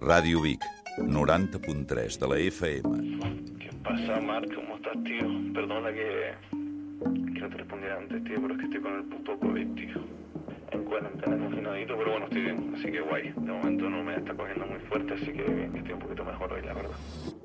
Ràdio Vic, 90.3 de la FM. ¿Qué pasa, Marc? ¿Cómo estás, tío? Perdona que no te respondiera antes, tío, pero es que estoy con el puto COVID, tío. En cuarentena, confinadito, pero bueno, estoy bien, así que guay. De momento no me está cogiendo muy fuerte, así que estoy un poquito mejor hoy, la verdad.